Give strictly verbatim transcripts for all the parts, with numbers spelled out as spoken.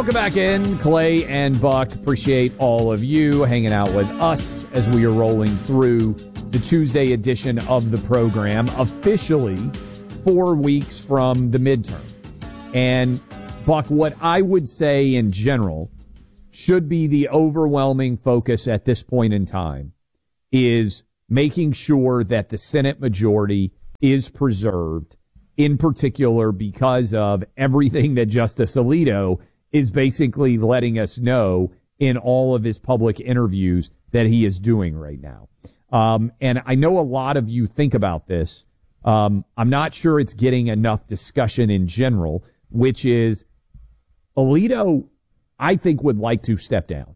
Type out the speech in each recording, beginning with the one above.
Welcome back in, Clay and Buck. Appreciate all of you hanging out with us as we are rolling through the Tuesday edition of the program, officially four weeks from the midterm. And, Buck, what I would say in general should be the overwhelming focus at this point in time is making sure that the Senate majority is preserved, in particular because of everything that Justice Alito is basically letting us know in all of his public interviews that he is doing right now. Um, and I know a lot of you think about this. Um, I'm not sure it's getting enough discussion in general, which is Alito, I think, would like to step down.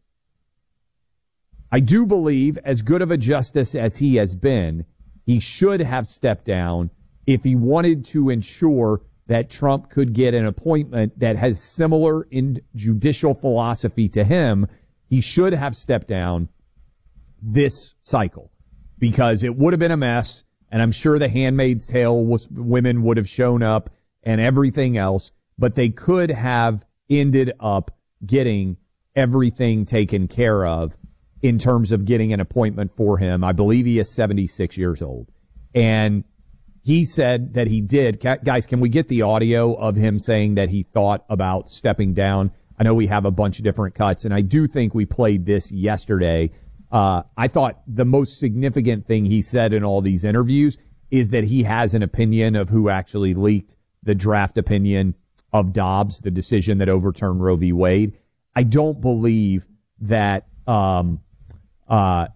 I do believe, as good of a justice as he has been, he should have stepped down if he wanted to ensure that Trump could get an appointment that has similar in judicial philosophy to him. He should have stepped down this cycle because it would have been a mess. And I'm sure the Handmaid's Tale was, women would have shown up and everything else, but they could have ended up getting everything taken care of in terms of getting an appointment for him. I believe he is seventy-six years old. And he said that he did. Guys, can we get the audio of him saying that he thought about stepping down? I know we have a bunch of different cuts, and I do think we played this yesterday. Uh, I thought the most significant thing he said in all these interviews is that he has an opinion of who actually leaked the draft opinion of Dobbs, the decision that overturned Roe v. Wade. I don't believe that um, uh,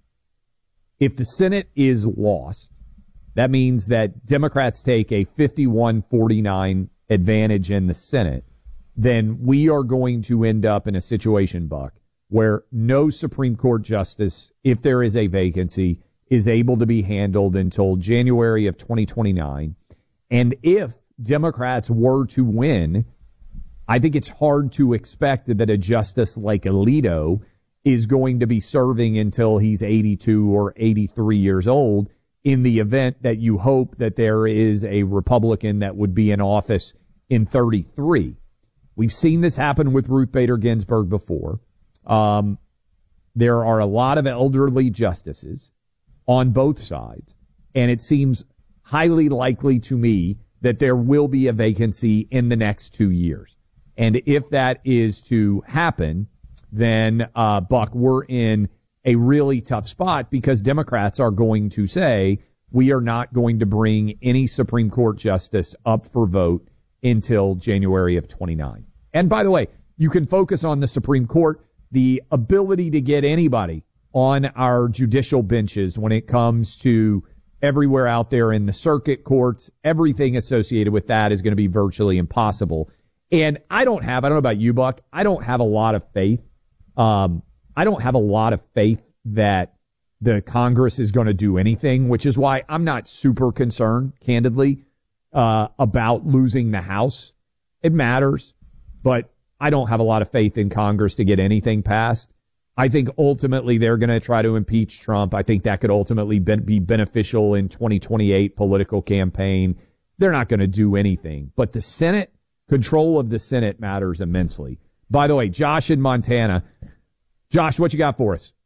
if the Senate is lost, that means that Democrats take a fifty-one forty-nine advantage in the Senate, then we are going to end up in a situation, Buck, where no Supreme Court justice, if there is a vacancy, is able to be handled until January of twenty twenty-nine. And if Democrats were to win, I think it's hard to expect that a justice like Alito is going to be serving until he's eighty-two or eighty-three years old, in the event that you hope that there is a Republican that would be in office in thirty-three. We've seen this happen with Ruth Bader Ginsburg before. Um, there are a lot of elderly justices on both sides, and it seems highly likely to me that there will be a vacancy in the next two years. And if that is to happen, then, uh, Buck, we're in a really tough spot because Democrats are going to say we are not going to bring any Supreme Court justice up for vote until January of twenty-nine. And by the way, you can focus on the Supreme Court, the ability to get anybody on our judicial benches when it comes to everywhere out there in the circuit courts, everything associated with that is going to be virtually impossible. And I don't have, I don't know about you, Buck, I don't have a lot of faith. Um, I don't have a lot of faith that the Congress is going to do anything, which is why I'm not super concerned, candidly, uh, about losing the House. It matters, but I don't have a lot of faith in Congress to get anything passed. I think ultimately they're going to try to impeach Trump. I think that could ultimately be beneficial in twenty twenty-eight political campaign. They're not going to do anything. But the Senate, control of the Senate matters immensely. By the way, Josh in Montana. Josh, what you got for us?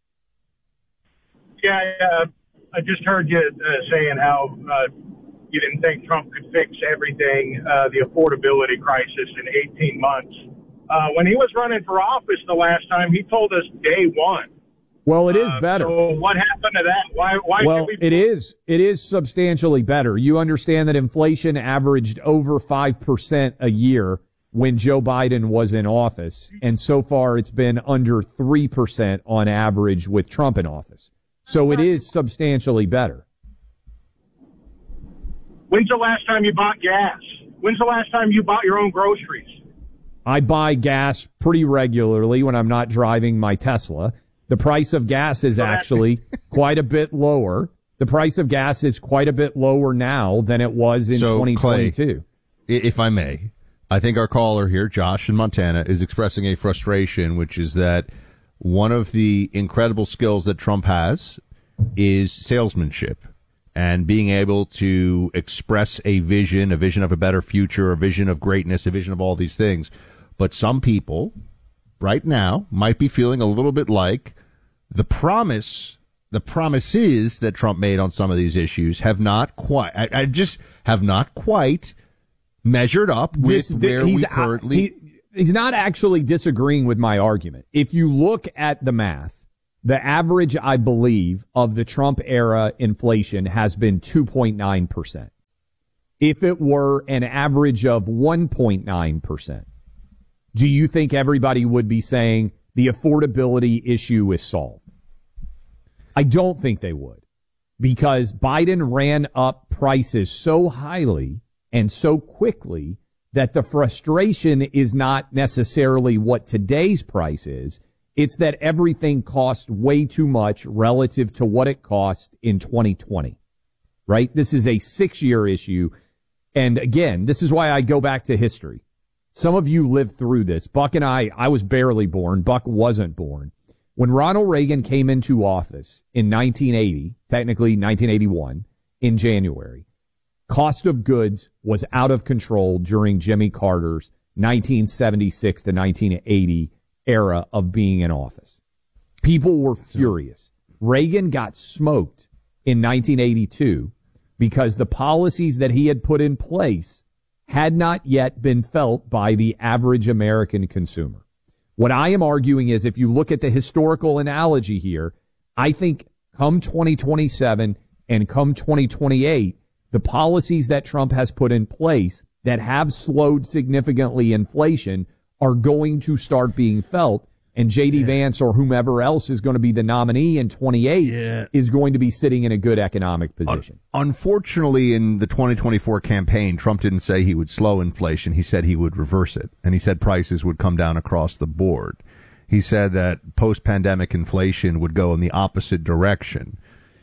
Yeah, uh, I just heard you uh, saying how uh, you didn't think Trump could fix everything, uh, the affordability crisis in eighteen months. Uh, when he was running for office the last time, he told us day one. Well, it is uh, better. So what happened to that? Why? Why? Well, should we- it is. It is substantially better. You understand that inflation averaged over five percent a year when Joe Biden was in office, and so far it's been under three percent on average with Trump in office. So it is substantially better. When's the last time you bought gas? When's the last time you bought your own groceries? I buy gas pretty regularly when I'm not driving my Tesla. The price of gas is actually quite a bit lower. The price of gas is quite a bit lower now than it was in so, twenty twenty-two. Clay, if I may, I think our caller here, Josh in Montana, is expressing a frustration, which is that one of the incredible skills that Trump has is salesmanship and being able to express a vision, a vision of a better future, a vision of greatness, a vision of all these things. but some people right now might be feeling a little bit like the promise, the promises that Trump made on some of these issues have not quite, I, I just have not quite measured up with this, where he's we currently. He, he's not actually disagreeing with my argument. If you look at the math, the average, I believe, of the Trump era inflation has been two point nine percent. If it were an average of one point nine percent, do you think everybody would be saying the affordability issue is solved? I don't think they would, because Biden ran up prices so highly and so quickly that the frustration is not necessarily what today's price is. It's that everything cost way too much relative to what it cost in twenty twenty, right? This is a six-year issue. And again, this is why I go back to history. Some of you lived through this. Buck and I, I was barely born. Buck wasn't born. When Ronald Reagan came into office in nineteen eighty, technically nineteen eighty-one, in January, cost of goods was out of control during Jimmy Carter's nineteen seventy-six to nineteen eighty era of being in office. People were furious. Reagan got smoked in nineteen eighty-two because the policies that he had put in place had not yet been felt by the average American consumer. What I am arguing is, if you look at the historical analogy here, I think come twenty twenty-seven and come twenty twenty-eight, the policies that Trump has put in place that have slowed significantly inflation are going to start being felt. And J D yeah. Vance or whomever else is going to be the nominee in twenty-eight yeah. is going to be sitting in a good economic position. Unfortunately, in the twenty twenty-four campaign, Trump didn't say he would slow inflation. He said he would reverse it. And he said prices would come down across the board. He said that post-pandemic inflation would go in the opposite direction.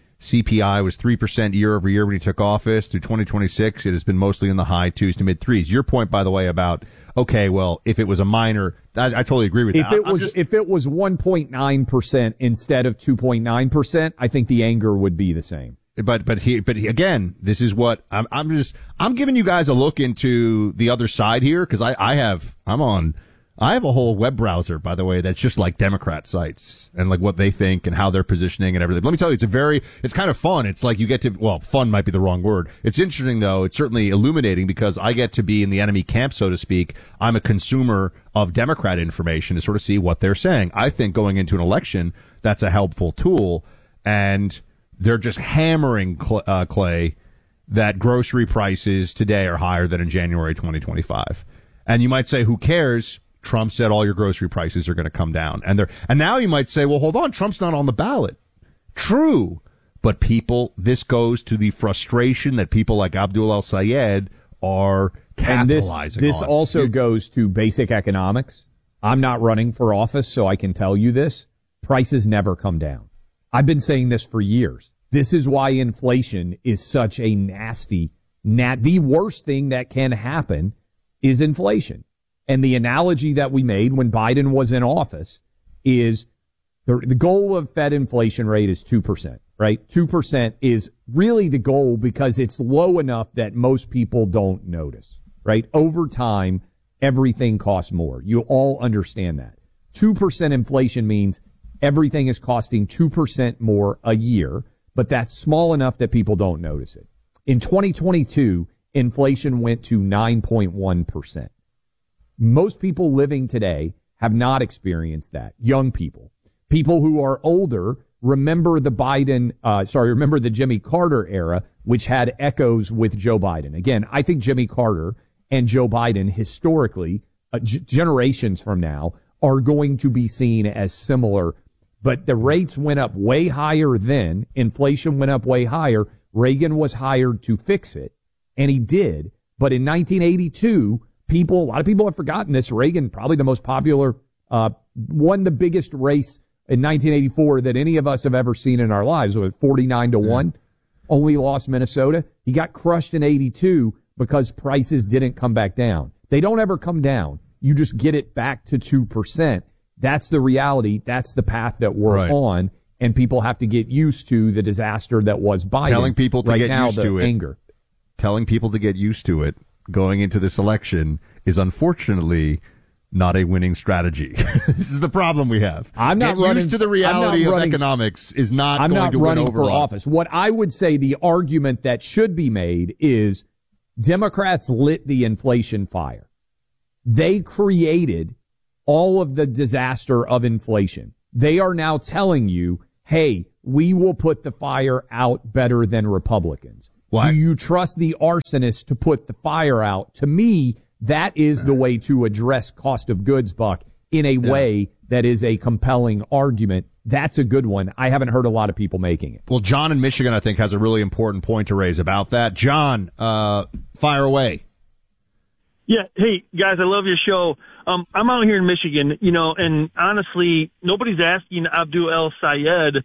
C P I was three percent year over year when he took office. Through twenty twenty-six, it has been mostly in the high twos to mid threes. Your point, by the way, about, okay, well, if it was a minor, I, I totally agree with if that. It I'm was, just, if it was one point nine percent instead of two point nine percent, I think the anger would be the same. But, but he, but he, again, this is what I'm, I'm just, I'm giving you guys a look into the other side here, because I, I have, I'm on, I have a whole web browser, by the way, that's just like Democrat sites and like what they think and how they're positioning and everything. Let me tell you, it's a very, it's kind of fun. It's like you get to, well, fun might be the wrong word. It's interesting though. It's certainly illuminating because I get to be in the enemy camp, so to speak. I'm a consumer of Democrat information to sort of see what they're saying. I think going into an election, that's a helpful tool. And they're just hammering uh, Clay that grocery prices today are higher than in January twenty twenty-five. And you might say, who cares? Trump said all your grocery prices are going to come down. And they're, and now you might say, well, hold on, Trump's not on the ballot. True. But people, this goes to the frustration that people like Abdul El-Sayed are capitalizing and this, this on. also You're, goes to basic economics. I'm not running for office, so I can tell you this. Prices never come down. I've been saying this for years. This is why inflation is such a nasty, nat, the worst thing that can happen is inflation. And the analogy that we made when Biden was in office is the, the goal of Fed inflation rate is two percent, right? two percent is really the goal because it's low enough that most people don't notice, right? Over time, everything costs more. You all understand that. two percent inflation means everything is costing two percent more a year, but that's small enough that people don't notice it. In twenty twenty-two, inflation went to nine point one percent. Most people living today have not experienced that. Young people, people who are older, remember the Biden, uh, sorry, remember the Jimmy Carter era, which had echoes with Joe Biden. Again, I think Jimmy Carter and Joe Biden historically, uh, g- generations from now, are going to be seen as similar. But the rates went up way higher then. Inflation went up way higher. Reagan was hired to fix it, and he did. But in nineteen eighty-two, people, a lot of people have forgotten this. Reagan, probably the most popular, uh, won the biggest race in nineteen eighty-four that any of us have ever seen in our lives, with forty-nine to one. Only lost Minnesota. He got crushed in eighty-two because prices didn't come back down. They don't ever come down. You just get it back to two percent. That's the reality. That's the path that we're right. on. And people have to get used to the disaster that was Biden. Telling people to right get now, used to it. Anger. Telling people to get used to it going into this election is unfortunately not a winning strategy. This is the problem we have. I'm not Get running used to the reality of running, economics is not I'm going not to running win for overall. office. What I would say the argument that should be made is Democrats lit the inflation fire. They created all of the disaster of inflation. They are now telling you, hey, we will put the fire out better than Republicans. Why? Do you trust the arsonist to put the fire out? To me, that is the way to address cost of goods, Buck, in a Yeah. way that is a compelling argument. That's a good one. I haven't heard a lot of people making it. Well, John in Michigan, I think, has a really important point to raise about that. John, uh, fire away. Yeah. Hey, guys, I love your show. Um, I'm out here in Michigan, you know, and honestly, nobody's asking Abdul El Sayed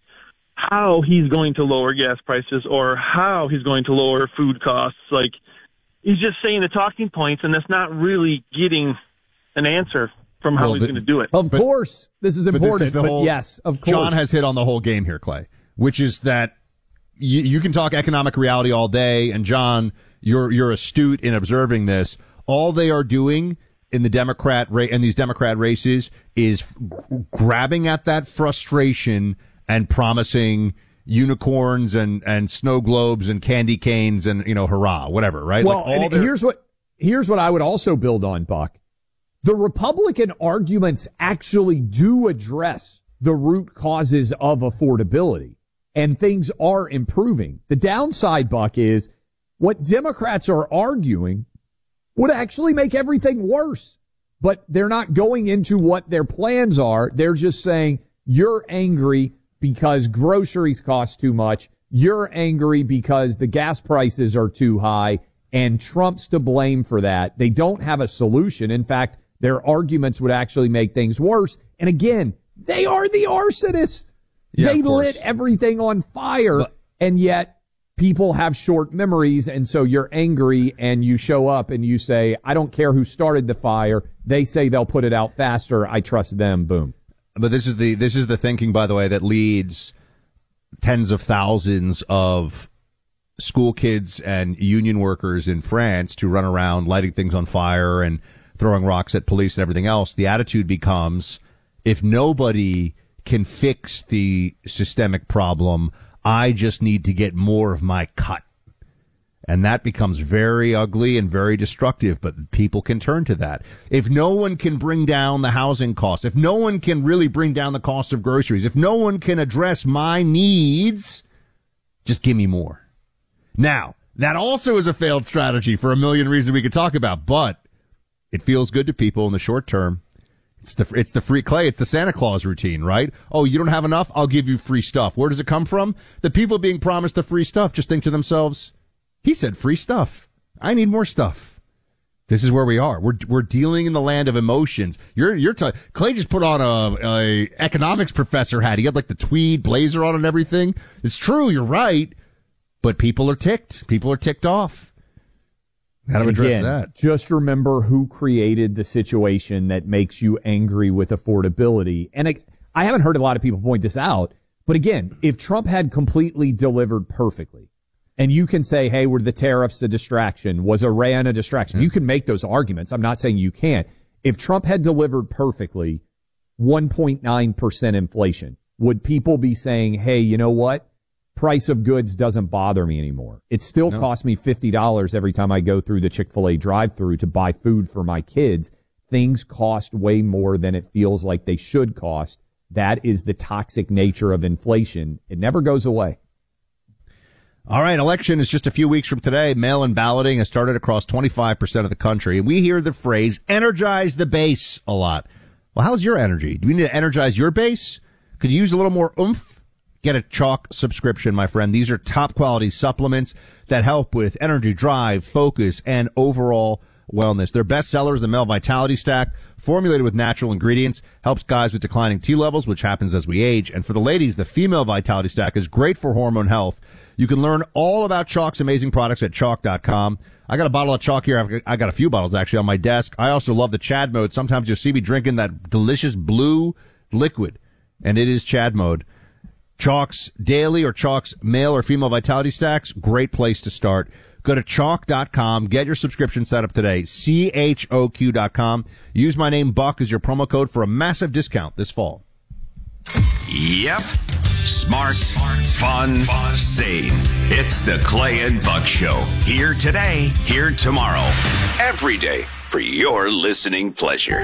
how he's going to lower gas prices or how he's going to lower food costs. Like, he's just saying the talking points, and that's not really getting an answer from how Well, he's the- going to do it. Of But- course, this is But important, this is the but whole, yes, of course. John has hit on the whole game here, Clay, which is that you, you can talk economic reality all day, and John, you're you're astute in observing this. All they are doing in the Democrat ra- in these Democrat races is f- grabbing at that frustration and promising unicorns and, and snow globes and candy canes and, you know, hurrah, whatever, right? Well, Like all and their- here's what here's what I would also build on, Buck. The Republican arguments actually do address the root causes of affordability, and things are improving. The downside, Buck, is what Democrats are arguing would actually make everything worse. But they're not going into what their plans are. They're just saying, you're angry because groceries cost too much. You're angry because the gas prices are too high, and Trump's to blame for that. They don't have a solution. In fact, their arguments would actually make things worse. And again, they are the arsonists. Yeah, they of course. lit everything on fire, But- and yet people have short memories, and so you're angry and you show up and you say, I don't care who started the fire. They say they'll put it out faster. I trust them. Boom. But this is the this is the thinking, by the way, that leads tens of thousands of school kids and union workers in France to run around lighting things on fire and throwing rocks at police and everything else. The attitude becomes, if nobody can fix the systemic problem, I just need to get more of my cut. And that becomes very ugly and very destructive, but people can turn to that. If no one can bring down the housing cost, if no one can really bring down the cost of groceries, if no one can address my needs, just give me more. Now, that also is a failed strategy for a million reasons we could talk about, but it feels good to people in the short term. It's the it's the free Clay. It's the Santa Claus routine, right? Oh, you don't have enough? I'll give you free stuff. Where does it come from? The people being promised the free stuff just think to themselves, he said free stuff. I need more stuff. This is where we are. We're we're dealing in the land of emotions. You're you're t- Clay just put on a, a economics professor hat. He had like the tweed blazer on and everything. It's true. You're right. But people are ticked. People are ticked off. How to And address again, that? just remember who created the situation that makes you angry with affordability. And I, I haven't heard a lot of people point this out, but again, if Trump had completely delivered perfectly, and you can say, hey, were the tariffs a distraction? Was Iran a distraction? Yeah. You can make those arguments. I'm not saying you can't. If Trump had delivered perfectly one point nine percent inflation, would people be saying, hey, you know what? Price of goods doesn't bother me anymore. It still No. costs me fifty dollars every time I go through the Chick-fil-A drive-thru to buy food for my kids. Things cost way more than it feels like they should cost. That is the toxic nature of inflation. It never goes away. All right, election is just a few weeks from today. Mail-in balloting has started across twenty-five percent of the country. And we hear the phrase, energize the base, a lot. Well, how's your energy? Do we need to energize your base? Could you use a little more oomph? Get a Chalk subscription, my friend. These are top-quality supplements that help with energy, drive, focus, and overall wellness. Their best seller is the Male Vitality Stack, formulated with natural ingredients, helps guys with declining T levels, which happens as we age. And for the ladies, the Female Vitality Stack is great for hormone health. You can learn all about Chalk's amazing products at chalk dot com. I got a bottle of Chalk here. I got a few bottles actually on my desk. I also love the Chad mode. Sometimes you'll see me drinking that delicious blue liquid, and it is Chad mode. Chalk's daily or Chalk's male or female vitality stacks, great place to start. Go to chalk dot com. Get your subscription set up today. C H O Q dot com. Use my name, Buck, as your promo code for a massive discount this fall. Yep. Smart, fun, sane. It's the Clay and Buck Show. Here today, here tomorrow. Every day for your listening pleasure.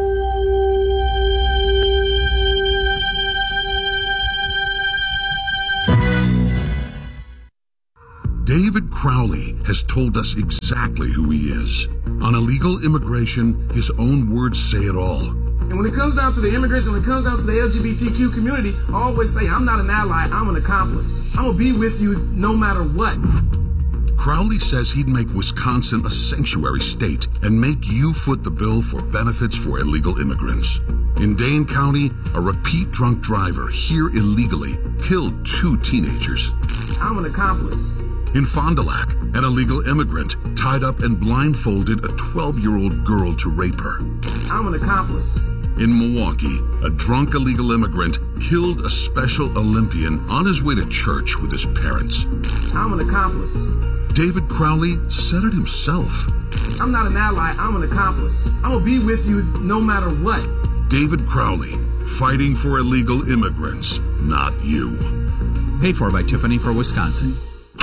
David Crowley has told us exactly who he is. On illegal immigration, his own words say it all. And when it comes down to the immigration, when it comes down to the L G B T Q community, I always say, I'm not an ally, I'm an accomplice. I'm going to be with you no matter what. Crowley says he'd make Wisconsin a sanctuary state and make you foot the bill for benefits for illegal immigrants. In Dane County, a repeat drunk driver here illegally killed two teenagers. I'm an accomplice. In Fond du Lac, an illegal immigrant tied up and blindfolded a twelve-year-old girl to rape her. I'm an accomplice. In Milwaukee, a drunk illegal immigrant killed a Special Olympian on his way to church with his parents. I'm an accomplice. David Crowley said it himself. I'm not an ally, I'm an accomplice. I'm going to be with you no matter what. David Crowley, fighting for illegal immigrants, not you. Paid for by Tiffany for Wisconsin.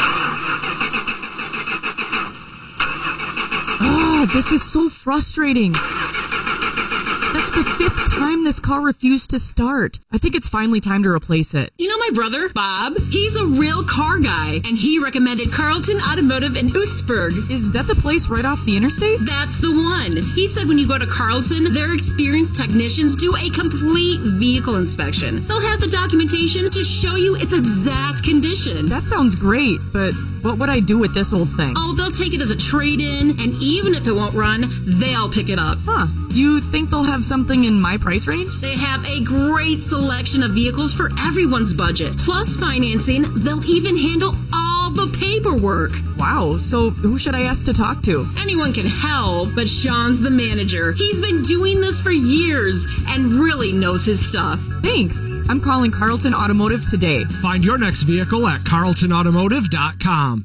Ah, this is so frustrating. That's the fifth time this car refused to start. I think it's finally time to replace it. You know my brother, Bob? He's a real car guy, and he recommended Carlton Automotive in Oostburg. Is that the place right off the interstate? That's the one. He said when you go to Carlton, their experienced technicians do a complete vehicle inspection. They'll have the documentation to show you its exact condition. That sounds great, but what would I do with this old thing? Oh, they'll take it as a trade-in, and even if it won't run, they'll pick it up. Huh. You think they'll have something in my price range? They have a great selection of vehicles for everyone's budget. Plus financing, they'll even handle all the paperwork. Wow, so who should I ask to talk to? Anyone can help, but Sean's the manager. He's been doing this for years and really knows his stuff. Thanks. I'm calling Carlton Automotive today. Find your next vehicle at carlton automotive dot com.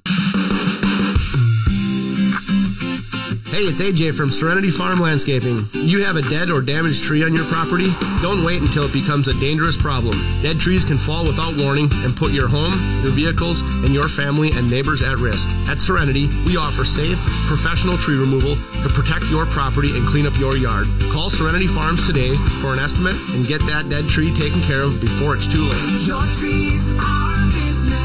Hey, it's A J from Serenity Farm Landscaping. You have a dead or damaged tree on your property? Don't wait until it becomes a dangerous problem. Dead trees can fall without warning and put your home, your vehicles, and your family and neighbors at risk. At Serenity, we offer safe, professional tree removal to protect your property and clean up your yard. Call Serenity Farms today for an estimate and get that dead tree taken care of before it's too late. Your trees are business.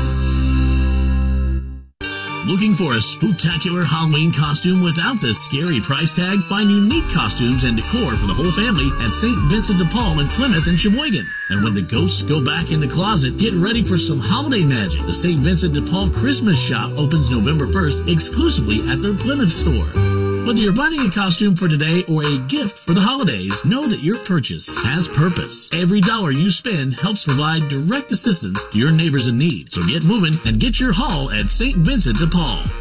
Looking for a spooktacular Halloween costume without the scary price tag? Find unique costumes and decor for the whole family at Saint Vincent de Paul in Plymouth and Sheboygan. And when the ghosts go back in the closet, get ready for some holiday magic. The Saint Vincent de Paul Christmas shop opens November first exclusively at their Plymouth store. Whether you're finding a costume for today or a gift for the holidays, know that your purchase has purpose. Every dollar you spend helps provide direct assistance to your neighbors in need. So get moving and get your haul at Saint Vincent de Paul.